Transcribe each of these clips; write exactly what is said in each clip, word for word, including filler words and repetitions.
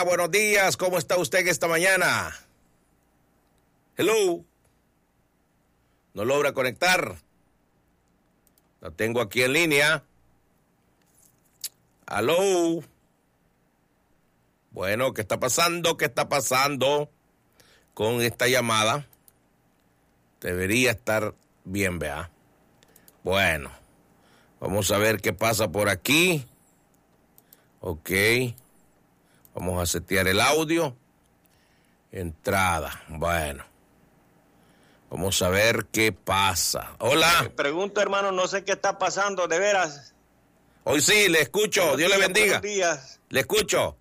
Buenos días, ¿cómo está usted esta mañana? Hello. No logra conectar. Lo tengo aquí en línea. Aló. Bueno, ¿qué está pasando? ¿Qué está pasando con esta llamada? Debería estar bien, vea. Bueno, vamos a ver qué pasa por aquí. Ok. Vamos a setear el audio. Entrada. Bueno. Vamos a ver qué pasa. Hola. Me pregunto, hermano, no sé qué está pasando, de veras. Hoy sí, le escucho. Buenos Dios días, le bendiga. Buenos días. Le escucho.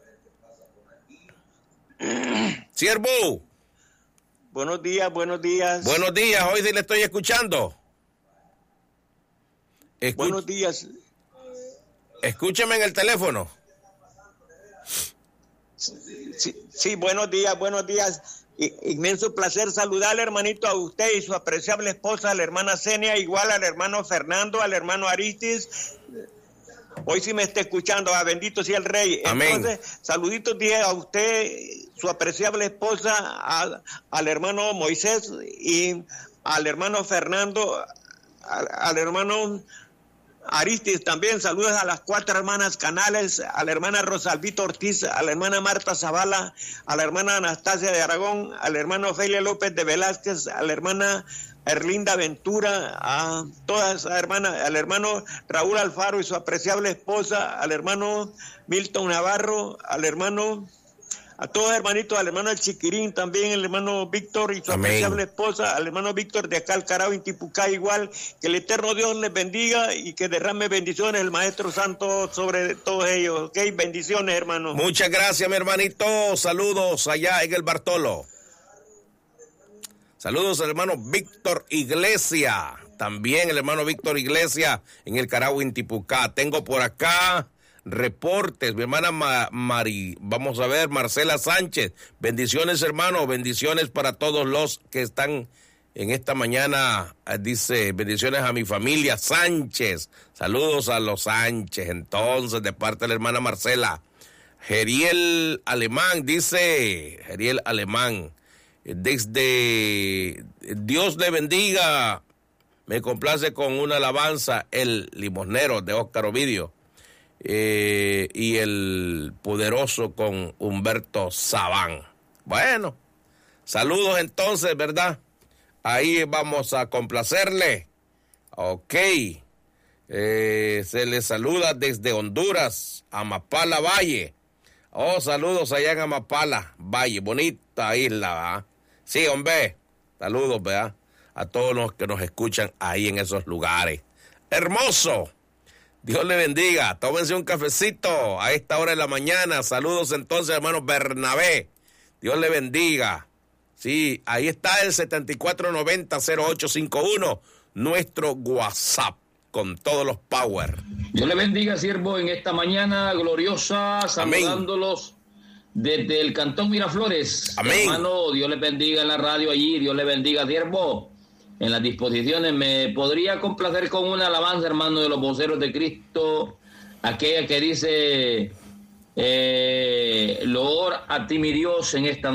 Siervo. Buenos días, buenos días. Buenos días, hoy sí le estoy escuchando. Escuch- buenos días. Escúcheme en el teléfono. Sí, sí, buenos días, buenos días. Inmenso placer saludarle, hermanito, a usted y su apreciable esposa, a la hermana Zenia, igual al hermano Fernando, al hermano Aristis. Hoy sí me está escuchando, ah, bendito sea el Rey. Amén. Entonces, saluditos días a usted, su apreciable esposa, a, al hermano Moisés y al hermano Fernando, a, al hermano Aristis también. Saludos a las cuatro hermanas Canales, a la hermana Rosalvito Ortiz, a la hermana Marta Zavala, a la hermana Anastasia de Aragón, al hermano Ofelia López de Velázquez, a la hermana Erlinda Ventura, a todas las hermanas, al hermano Raúl Alfaro y su apreciable esposa, al hermano Milton Navarro, al hermano, a todos hermanitos, al hermano El Chiquirín también, el hermano Víctor y su Amén. apreciable esposa, al hermano Víctor de acá, Alcarao, Intipucá, igual. Que el eterno Dios les bendiga y que derrame bendiciones el Maestro Santo sobre todos ellos. Ok, bendiciones, hermano. Muchas gracias, mi hermanito. Saludos allá en el Bartolo. Saludos al hermano Víctor Iglesia. También el hermano Víctor Iglesia en el Carao, Intipucá. Tengo por acá reportes, mi hermana Ma- Mari, vamos a ver, Marcela Sánchez, bendiciones hermano, bendiciones para todos los que están en esta mañana, dice, bendiciones a mi familia Sánchez, saludos a los Sánchez, entonces, de parte de la hermana Marcela. Geriel Alemán, dice, Geriel Alemán, desde Dios le bendiga, me complace con una alabanza, el limosnero de Óscar Ovidio. Eh, y el poderoso con Humberto Sabán. Bueno, saludos entonces, ¿verdad? Ahí vamos a complacerle. Ok. Eh, se le saluda desde Honduras, Amapala Valle. Oh, saludos allá en Amapala Valle, bonita isla, ¿verdad? Sí, hombre, saludos, ¿verdad? A todos los que nos escuchan ahí en esos lugares. Hermoso. Dios le bendiga, tómense un cafecito a esta hora de la mañana. Saludos entonces, hermano Bernabé. Dios le bendiga. Sí, ahí está el setenta y cuatro noventa cero ocho cincuenta y uno, nuestro WhatsApp, con todos los power. Dios le bendiga, siervo, en esta mañana gloriosa, saludándolos desde el Cantón Miraflores. Amén. Hermano, Dios le bendiga en la radio allí, Dios le bendiga, siervo. En las disposiciones, me podría complacer con una alabanza, hermano, de los voceros de Cristo, aquella que dice, eh, loor a ti mi Dios en esta noche.